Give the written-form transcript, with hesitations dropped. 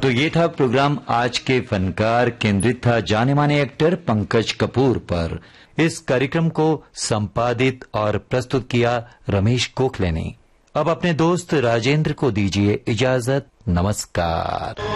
तो ये था प्रोग्राम आज के फनकार, केंद्रित था जाने माने एक्टर पंकज कपूर पर। इस कार्यक्रम को संपादित और प्रस्तुत किया रमेश गोखले ने। अब अपने दोस्त राजेंद्र को दीजिए इजाजत। नमस्कार।